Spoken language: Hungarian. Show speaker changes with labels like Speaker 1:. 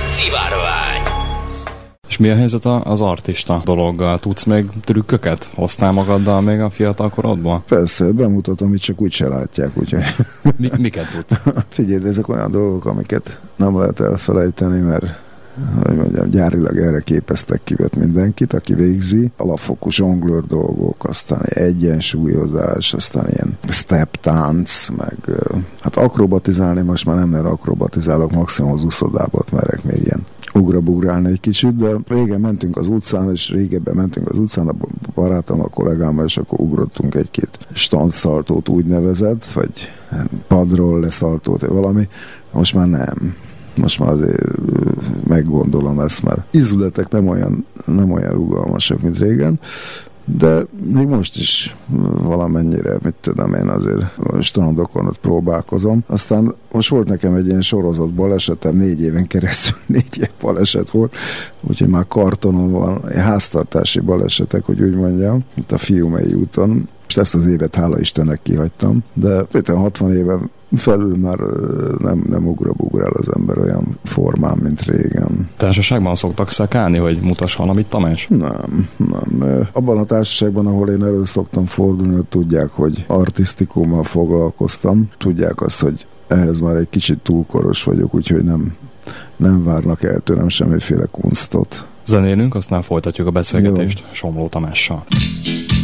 Speaker 1: Szivárvány.
Speaker 2: És mi a helyzet az artista dologgal? Tudsz még trükköket? Hoztál magaddal még a fiatal korodból?
Speaker 3: Persze, bemutatom, hogy csak úgyse látják, úgyhogy...
Speaker 2: Miket tudsz?
Speaker 3: Figyelj, ezek olyan dolgok, amiket nem lehet elfelejteni, mert hogy mondjam, gyárilag erre képeztek kivet mindenkit, aki végzi. Alapfokú zsonglőr dolgok, aztán egyensúlyozás, aztán ilyen step tánc, meg hát akrobatizálni most már nem, mert akrobatizálok, maximum az úszodábat merek még ilyen ugrabugrálni egy kicsit, de régen mentünk az utcán, és régebben mentünk az utcán, a barátom, a kollégámmal, és akkor ugrottunk egy-két standszaltót úgynevezett, vagy padról leszaltót, valami. Most már nem. Most már azért meggondolom ezt, mert izületek nem olyan rugalmasak, mint régen, de még most is valamennyire, mit tudom én, azért strandokon ott próbálkozom. Aztán most volt nekem egy ilyen sorozat balesetem, 4 éven keresztül 4 ilyen baleset volt, úgyhogy már kartonon van, háztartási balesetek, hogy úgy mondjam, itt a Fiumei úton. És ezt az évet hála Istennek kihagytam, de 60 éven felül már nem ugrabugrál az ember olyan formán, mint régen.
Speaker 2: Társaságban szoktak szekálni, hogy mutass valamit, Tamás?
Speaker 3: Nem. Abban a társaságban, ahol én elő szoktam fordulni, tudják, hogy artisztikummal foglalkoztam. Tudják azt, hogy ehhez már egy kicsit túlkoros vagyok, úgyhogy nem várnak el tőlem semmiféle kunstot.
Speaker 2: Zenélünk, aztán folytatjuk a beszélgetést Somló Tamással.